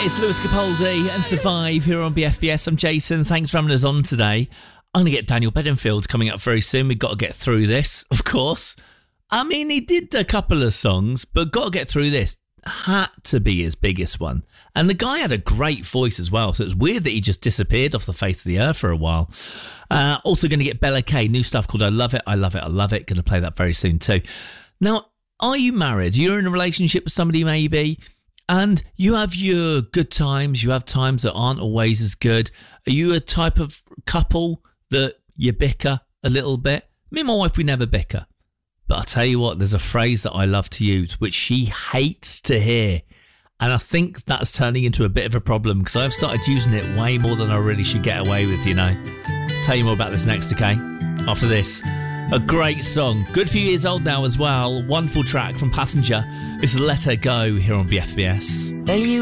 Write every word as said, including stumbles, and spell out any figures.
It's Lewis Capaldi and Survive here on B F B S. I'm Jason. Thanks for having us on today. I'm going to get Daniel Bedingfield coming up very soon. We've got to get through this, of course. I mean, he did a couple of songs, but got to get through this. Had to be his biggest one. And the guy had a great voice as well, so it's weird that he just disappeared off the face of the earth for a while. Uh, also going to get Bella Kay, new stuff called I Love It, I Love It, I Love It. Going to play that very soon too. Now, are you married? You're in a relationship with somebody maybe, and you have your good times, you have times that aren't always as good. Are you a type of couple that you bicker a little bit? Me and my wife, we never bicker. But I'll tell you what, there's a phrase that I love to use, which she hates to hear. And I think that's turning into a bit of a problem because I've started using it way more than I really should get away with, you know. Tell you more about this next, okay? After this. A great song. Good few years old now as well. Wonderful track from Passenger. It's Let Her Go here on B F B S. Well, you